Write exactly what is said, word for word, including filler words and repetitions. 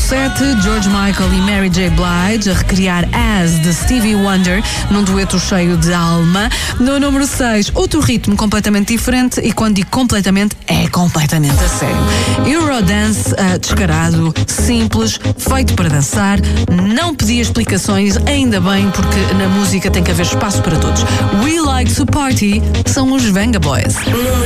sete, George Michael e Mary J. Blige a recriar As, de Stevie Wonder, num dueto cheio de alma. No número seis, outro ritmo completamente diferente, e quando digo completamente, é completamente a sério. Eurodance, uh, descarado, simples, feito para dançar, não pedia explicações, ainda bem, porque na música tem que haver espaço para todos. We Like to Party são os Venga Boys.